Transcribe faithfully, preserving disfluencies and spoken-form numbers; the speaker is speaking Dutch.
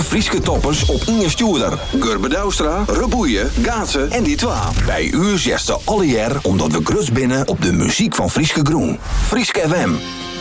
alle Frieske toppers op Inge Stuurder. Gurbe Douwstra, Reboeien, Gaatsen en dit waar. Bij u zesde alle jaar omdat we grus binnen op de muziek van Frieske Groen. Frieske F M.